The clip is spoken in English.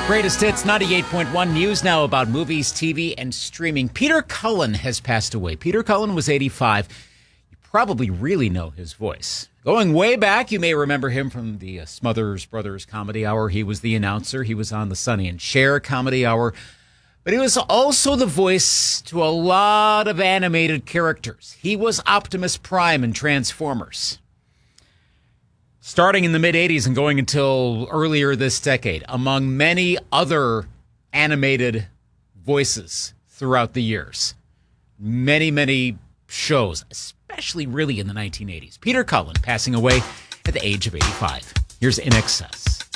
Greatest Hits 98.1 News now about movies, TV, and streaming. Peter Cullen has passed away. Peter Cullen was 85. You probably really know his voice. Going way back, you may remember him from the Smothers Brothers Comedy Hour. He was the announcer. He was on the Sonny and Cher Comedy Hour. But he was also the voice to a lot of animated characters. He was Optimus Prime in Transformers. Starting in the mid-'80s and going until earlier this decade, among many other animated voices throughout the years. Many, many shows, especially really in the 1980s. Peter Cullen passing away at the age of 85. Here's In Excess.